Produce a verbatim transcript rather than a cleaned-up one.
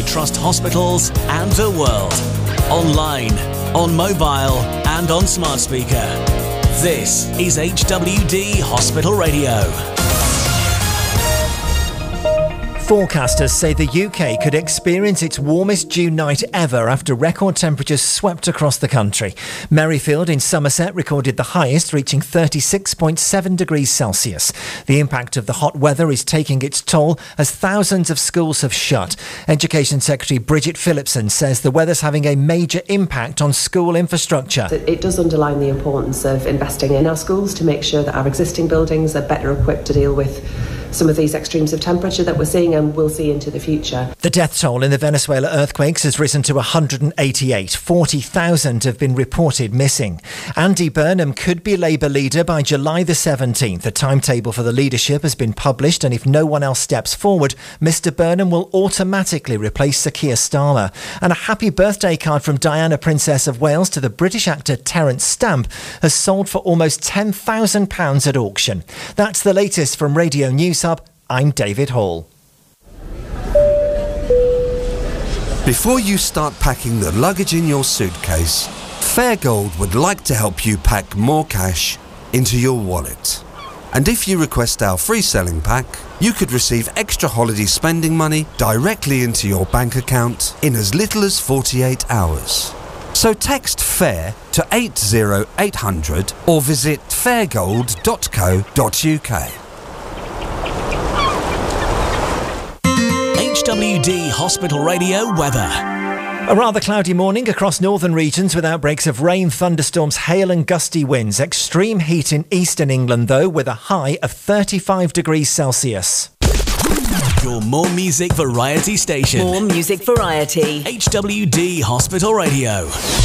trust hospitals and the world. Online, on mobile and on smart speaker. This is H W D Hospital Radio. Forecasters say the U K could experience its warmest June night ever after record temperatures swept across the country. Merrifield in Somerset recorded the highest, reaching thirty-six point seven degrees Celsius. The impact of the hot weather is taking its toll as thousands of schools have shut. Education Secretary Bridget Phillipson says the weather's having a major impact on school infrastructure. It does underline the importance of investing in our schools to make sure that our existing buildings are better equipped to deal with some of these extremes of temperature that we're seeing and will see into the future. The death toll in the Venezuela earthquakes has risen to one hundred eighty-eight. forty thousand have been reported missing. Andy Burnham could be Labour leader by July the seventeenth. The timetable for the leadership has been published, and if no one else steps forward, Mr Burnham will automatically replace Sir Keir Starmer. And a happy birthday card from Diana, Princess of Wales, to the British actor Terence Stamp has sold for almost ten thousand pounds at auction. That's the latest from Radio News Hub. I'm David Hall. Before you start packing the luggage in your suitcase, Fairgold would like to help you pack more cash into your wallet. And if you request our free selling pack, you could receive extra holiday spending money directly into your bank account in as little as forty-eight hours. So text FAIR to eight zero eight hundred or visit fairgold dot co dot uk. H W D Hospital Radio weather. A rather cloudy morning across northern regions with outbreaks of rain, thunderstorms, hail and gusty winds. Extreme heat in eastern England, though, with a high of thirty-five degrees Celsius. Your More Music Variety station. More Music Variety. H W D Hospital Radio.